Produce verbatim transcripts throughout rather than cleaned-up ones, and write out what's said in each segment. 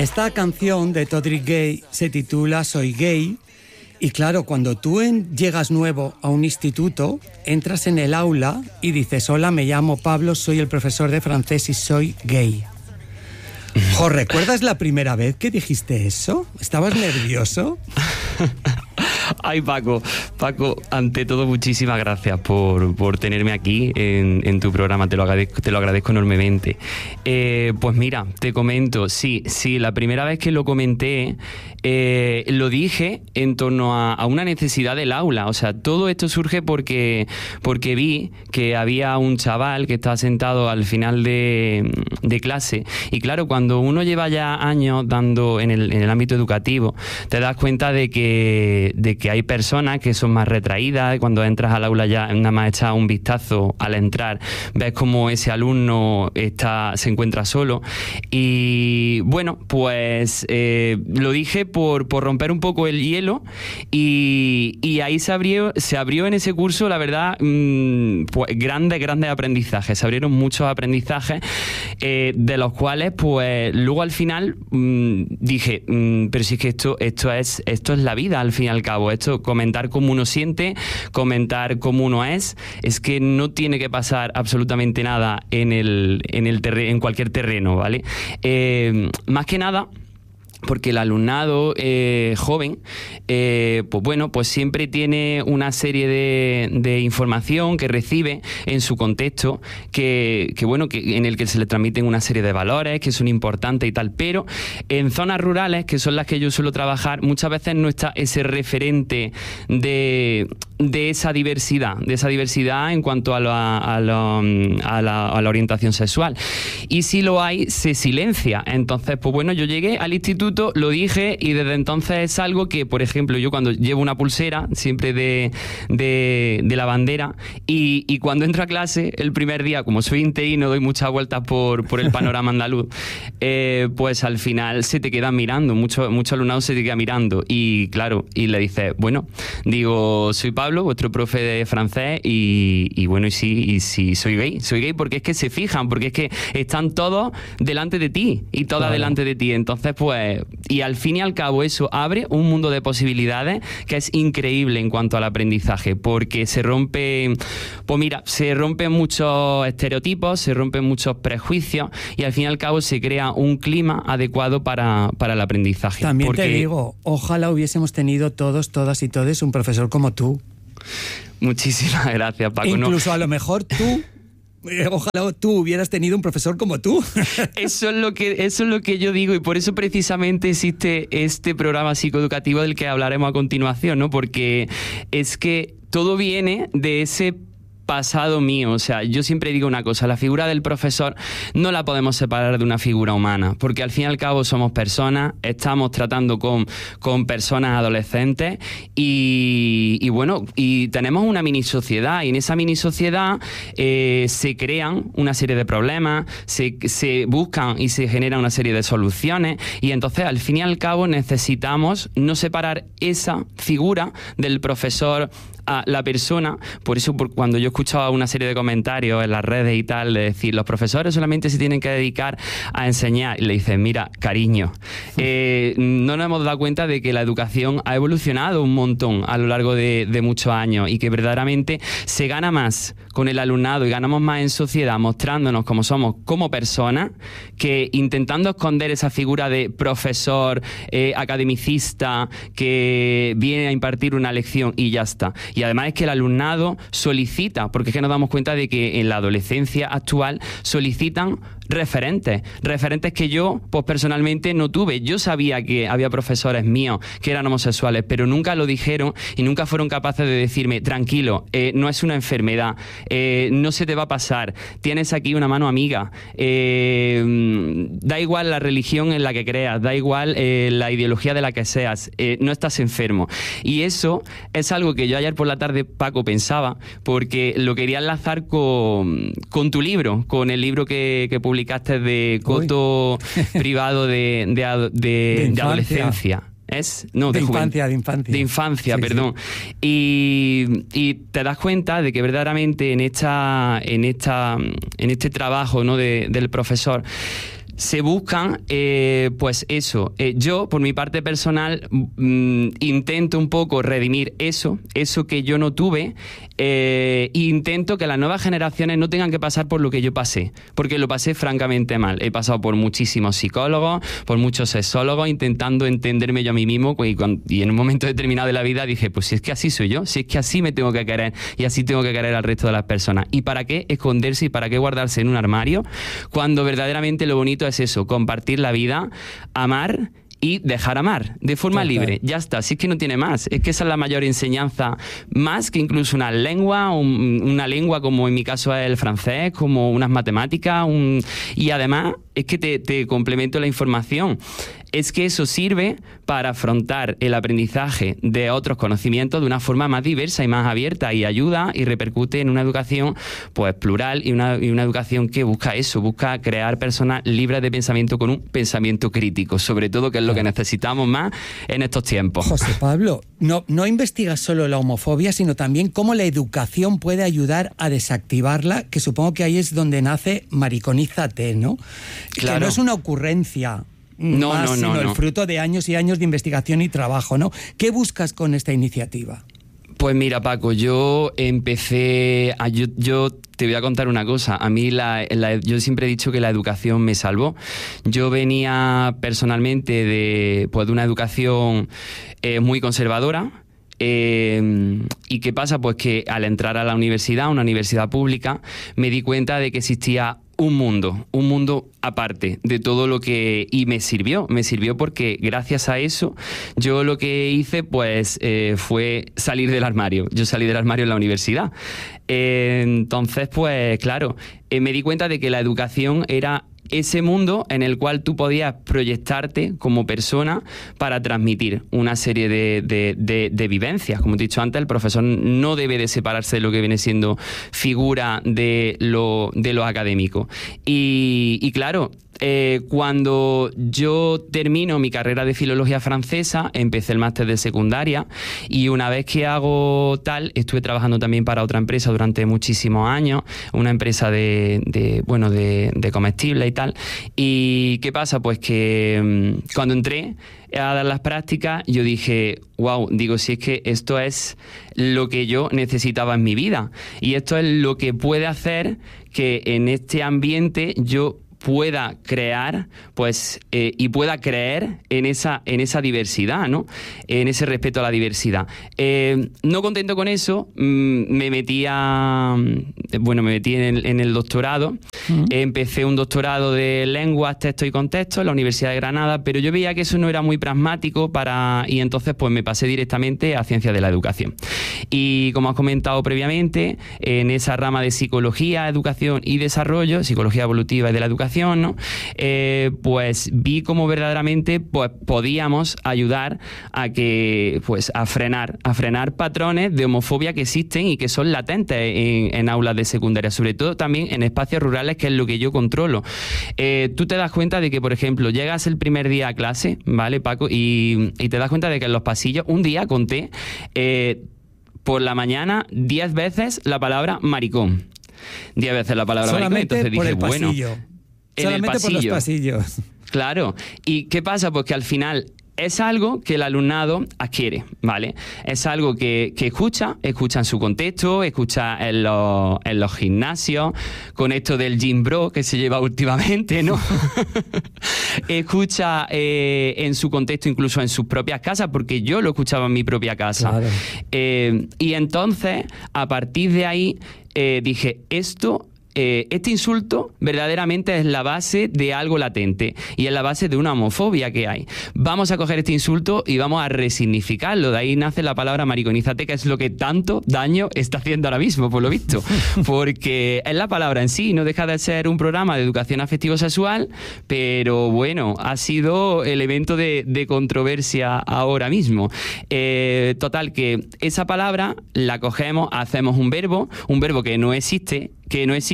Esta canción de Todrick Gay se titula Soy Gay. Y claro, cuando tú en, llegas nuevo a un instituto, entras en el aula y dices: hola, me llamo Pablo, soy el profesor de francés y soy gay. Jo, ¿recuerdas la primera vez que dijiste eso? ¿Estabas nervioso? Ay, Paco, Paco, ante todo, muchísimas gracias por, por tenerme aquí en, en tu programa, te lo agradezco, te lo agradezco enormemente. Eh, pues mira, te comento, sí, sí, la primera vez que lo comenté, eh, lo dije en torno a, a una necesidad del aula. O sea, todo esto surge porque, porque vi que había un chaval que estaba sentado al final de, de clase, y claro, cuando uno lleva ya años dando en el, en el ámbito educativo, te das cuenta de que, de que hay personas que son más retraídas. Cuando entras al aula ya nada más echas un vistazo al entrar, ves cómo ese alumno está, se encuentra solo. Y bueno, pues eh, lo dije por, por romper un poco el hielo, y, y ahí se abrió, se abrió en ese curso, la verdad, mmm, pues grandes, grandes aprendizajes. Se abrieron muchos aprendizajes, eh, de los cuales pues luego al final mmm, dije, mmm, pero si es que esto, esto, es, esto es la vida al fin y al cabo. Esto, comentar cómo uno siente, comentar cómo uno es, es que no tiene que pasar absolutamente nada en el, en el terre- en cualquier terreno, ¿vale? Eh, más que nada porque el alumnado eh, joven, eh, pues bueno, pues siempre tiene una serie de, de información que recibe en su contexto, que, que bueno, que en el que se le transmiten una serie de valores que son importantes y tal, pero en zonas rurales, que son las que yo suelo trabajar, muchas veces no está ese referente de, de esa diversidad, de esa diversidad en cuanto a la, a la, a la, a la orientación sexual. Y si lo hay, se silencia. Entonces, pues bueno, yo llegué al instituto, lo dije, y desde entonces es algo que, por ejemplo, yo cuando llevo una pulsera siempre de, de, de la bandera, y, y cuando entro a clase el primer día, como soy interino, doy muchas vueltas por, por el panorama andaluz, eh, pues al final se te quedan mirando, mucho, mucho alumnado se te queda mirando, y claro, y le dices, bueno, digo, soy Pablo, vuestro profe de francés, y, y bueno, y sí, y sí, soy gay, soy gay porque es que se fijan, porque es que están todos delante de ti, y todas claro. delante de ti, entonces pues, y al fin y al cabo eso abre un mundo de posibilidades que es increíble en cuanto al aprendizaje, porque se rompe, pues mira, se rompen muchos estereotipos, se rompen muchos prejuicios, y al fin y al cabo se crea un clima adecuado para, para el aprendizaje. También porque... te digo, ojalá hubiésemos tenido todos, todas y todes un profesor como tú. Muchísimas gracias, Paco. Incluso no. a lo mejor tú... Ojalá tú hubieras tenido un profesor como tú. Eso es lo que, eso es lo que yo digo, y por eso precisamente existe este programa psicoeducativo del que hablaremos a continuación, ¿no? Porque es que todo viene de ese pasado mío. O sea, yo siempre digo una cosa, la figura del profesor no la podemos separar de una figura humana, porque al fin y al cabo somos personas, estamos tratando con, con personas adolescentes, y, y bueno, y tenemos una mini sociedad, y en esa mini sociedad eh, se crean una serie de problemas, se, se buscan y se generan una serie de soluciones, y entonces al fin y al cabo necesitamos no separar esa figura del profesor a la persona. Por eso, por cuando yo escuchaba una serie de comentarios en las redes y tal, de decir, los profesores solamente se tienen que dedicar a enseñar, y le dices, mira, cariño, eh, no nos hemos dado cuenta de que la educación ha evolucionado un montón a lo largo de, de muchos años, y que verdaderamente se gana más con el alumnado y ganamos más en sociedad mostrándonos como somos como personas, que intentando esconder esa figura de profesor eh, academicista que viene a impartir una lección y ya está. Y además es que el alumnado solicita, porque es que nos damos cuenta de que en la adolescencia actual solicitan referentes, referentes que yo, pues personalmente no tuve. Yo sabía que había profesores míos que eran homosexuales, pero nunca lo dijeron y nunca fueron capaces de decirme, tranquilo, eh, no es una enfermedad, eh, no se te va a pasar, tienes aquí una mano amiga, eh, da igual la religión en la que creas, da igual eh, la ideología de la que seas, eh, no estás enfermo. Y eso es algo que yo ayer por la tarde, Paco, pensaba, porque lo quería enlazar con, con tu libro, con el libro que, que publicaste de Coto privado de, de, de, de, de adolescencia. ¿Es? No, de, de infancia, de infancia. De infancia, sí, perdón. Sí. Y, y te das cuenta de que verdaderamente en esta, en esta, en este trabajo, ¿no?, de, del profesor, se buscan, eh, pues eso, eh, yo por mi parte personal mm, intento un poco redimir eso, eso que yo no tuve, eh, e intento que las nuevas generaciones no tengan que pasar por lo que yo pasé, porque lo pasé francamente mal. He pasado por muchísimos psicólogos, por muchos sexólogos, intentando entenderme yo a mí mismo, y, cuando, y en un momento determinado de la vida dije, pues si es que así soy yo, si es que así me tengo que querer y así tengo que querer al resto de las personas. ¿Y para qué esconderse y para qué guardarse en un armario cuando verdaderamente lo bonito es eso, compartir la vida, amar y dejar amar de forma Total. libre? Ya está, si es que no tiene más. Es que esa es la mayor enseñanza, más que incluso una lengua, un, una lengua como en mi caso es el francés, como unas matemáticas, un, y además es que te, te complemento la información. Es que eso sirve para afrontar el aprendizaje de otros conocimientos de una forma más diversa y más abierta, y ayuda y repercute en una educación pues plural y una, y una educación que busca eso, busca crear personas libres de pensamiento con un pensamiento crítico, sobre todo, que es lo que necesitamos más en estos tiempos. José Pablo, no, no investigas solo la homofobia, sino también cómo la educación puede ayudar a desactivarla, que supongo que ahí es donde nace Mariconízate, ¿no? Claro. Que no es una ocurrencia. No, más, no, no, sino no. el fruto de años y años de investigación y trabajo, ¿no? ¿Qué buscas con esta iniciativa? Pues mira, Paco, yo empecé a, yo, yo te voy a contar una cosa. A mí la, la, yo siempre he dicho que la educación me salvó. Yo venía personalmente de, pues, de una educación eh, muy conservadora. Eh, ¿Y qué pasa? Pues que al entrar a la universidad, una universidad pública, me di cuenta de que existía un mundo, un mundo aparte de todo lo que... Y me sirvió, me sirvió porque gracias a eso yo lo que hice pues eh, fue salir del armario. Yo salí del armario en la universidad. Eh, entonces, pues claro, eh, me di cuenta de que la educación era ese mundo en el cual tú podías proyectarte como persona para transmitir una serie de, de, de, de vivencias. Como te he dicho antes, el profesor no debe de separarse de lo que viene siendo figura de lo, de lo académico. Y, y claro, eh, cuando yo termino mi carrera de filología francesa, empecé el máster de secundaria, y una vez que hago tal, estuve trabajando también para otra empresa durante muchísimos años, una empresa de, de bueno, de, de comestibles y tal. ¿Y qué pasa? Pues que mmm, cuando entré a dar las prácticas, yo dije, wow, digo, si es que esto es lo que yo necesitaba en mi vida, y esto es lo que puede hacer que en este ambiente yo pueda crear, pues, eh, y pueda creer en esa, en esa diversidad, ¿no? En ese respeto a la diversidad. Eh, no contento con eso, mmm, me metí a, bueno, me metí en el, en el doctorado. Uh-huh. Empecé un doctorado de lenguas, texto y contexto en la Universidad de Granada, pero yo veía que eso no era muy pragmático para, y entonces pues me pasé directamente a Ciencias de la Educación. Y como has comentado previamente, en esa rama de psicología, educación y desarrollo, psicología evolutiva y de la educación, ¿no? Eh, pues vi cómo verdaderamente pues, podíamos ayudar a que pues a frenar, a frenar patrones de homofobia que existen y que son latentes en, en aulas de secundaria, sobre todo también en espacios rurales, que es lo que yo controlo. Eh, tú te das cuenta de que, por ejemplo, llegas el primer día a clase, ¿vale, Paco? Y, y te das cuenta de que en los pasillos, un día conté eh, por la mañana diez veces la palabra maricón. Diez veces la palabra Solamente maricón. Entonces por dije, el pasillo. bueno... En Solamente el pasillo. Por los pasillos. Claro. ¿Y qué pasa? Pues que al final es algo que el alumnado adquiere, ¿vale? Es algo que, que escucha, escucha en su contexto, escucha en los, en los gimnasios, con esto del gym bro que se lleva últimamente, ¿no? Escucha eh, en su contexto, incluso en sus propias casas, porque yo lo escuchaba en mi propia casa. Claro. Eh, y entonces, a partir de ahí, eh, dije, esto... Eh, este insulto verdaderamente es la base de algo latente y es la base de una homofobia que hay. Vamos a coger este insulto y vamos a resignificarlo. De ahí nace la palabra mariconízate, que es lo que tanto daño está haciendo ahora mismo, por lo visto. Porque es la palabra en sí, no deja de ser un programa de educación afectivo-sexual, pero bueno, ha sido elemento de, de controversia ahora mismo. Eh, total, que esa palabra la cogemos, hacemos un verbo, un verbo que no existe, que no existe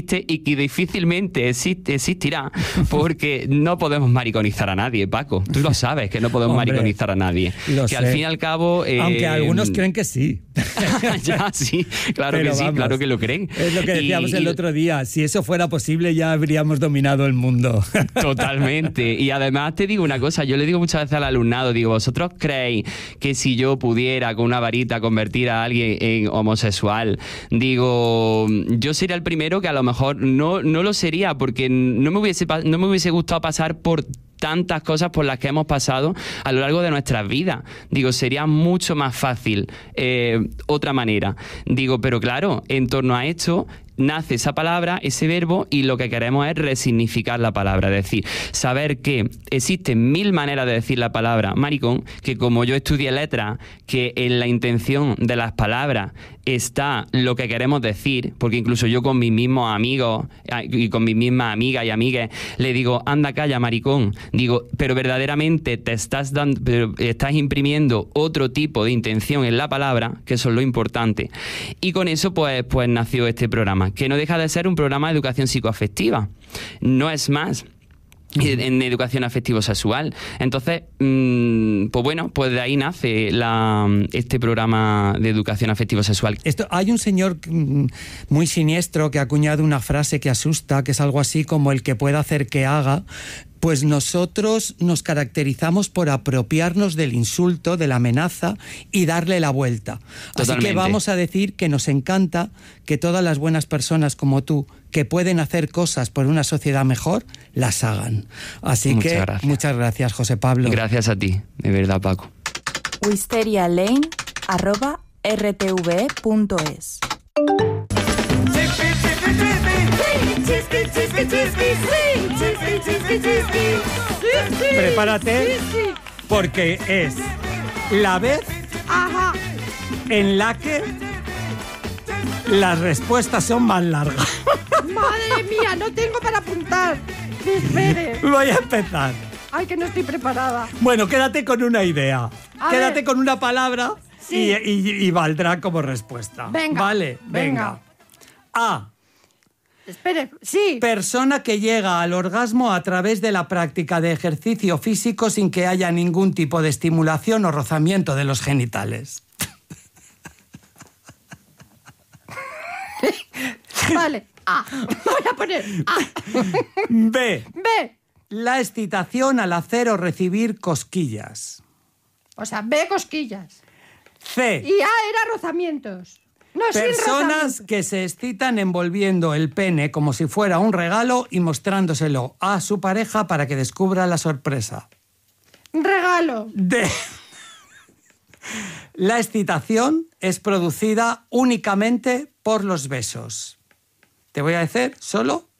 existe y que difícilmente existe, existirá, porque no podemos mariconizar a nadie, Paco. Tú lo sabes, que no podemos Hombre, mariconizar a nadie. Que sé. Al fin y al cabo... Eh, Aunque algunos creen que sí. Ya, sí, claro Pero que vamos, sí, claro que lo creen. Es lo que decíamos y, el otro día. Si eso fuera posible, ya habríamos dominado el mundo. Totalmente. Y además te digo una cosa, yo le digo muchas veces al alumnado, digo, ¿vosotros creéis que si yo pudiera con una varita convertir a alguien en homosexual, digo, yo sería el primero que a lo mejor no, no lo sería, porque no me hubiese, no me hubiese gustado pasar por tantas cosas por las que hemos pasado a lo largo de nuestras vidas. Digo, sería mucho más fácil eh, otra manera. Digo, pero claro, en torno a esto nace esa palabra, ese verbo, y lo que queremos es resignificar la palabra, es decir, saber que existen mil maneras de decir la palabra maricón, que como yo estudié letras, que en la intención de las palabras está lo que queremos decir, porque incluso yo con mis mismos amigos y con mis mismas amigas y amigues le digo, anda, calla, maricón, digo, pero verdaderamente te estás dando, pero estás imprimiendo otro tipo de intención en la palabra, que eso es lo importante. Y con eso pues, pues nació este programa, que no deja de ser un programa de educación psicoafectiva. No es más en educación afectivo-sexual. Entonces, mmm, pues bueno, pues de ahí nace la, este programa de educación afectivo-sexual. Esto, hay un señor muy siniestro que ha acuñado una frase que asusta, que es algo así como el que pueda hacer que haga. Pues nosotros nos caracterizamos por apropiarnos del insulto, de la amenaza y darle la vuelta. Totalmente. Así que vamos a decir que nos encanta que todas las buenas personas como tú, que pueden hacer cosas por una sociedad mejor, las hagan. Así muchas que gracias. Muchas gracias, José Pablo. Gracias a ti, de verdad, Paco. wisterialane arroba r t v e punto es. Prepárate, porque es la vez Ajá. en la que las respuestas son más largas. Madre mía, no tengo para apuntar. Espere. Voy a empezar. Ay, que no estoy preparada. Bueno, quédate con una idea. A quédate ver. con una palabra sí. y, y, y valdrá como respuesta. Venga. Vale, venga. venga. A. Espere, sí. Persona que llega al orgasmo a través de la práctica de ejercicio físico sin que haya ningún tipo de estimulación o rozamiento de los genitales. Vale. A. Voy a poner A. B. B. La excitación al hacer o recibir cosquillas. O sea, B, cosquillas. C. Y A era rozamientos. No, personas que se excitan envolviendo el pene como si fuera un regalo y mostrándoselo a su pareja para que descubra la sorpresa. Regalo. D. La excitación es producida únicamente por los besos. Te voy a decir solo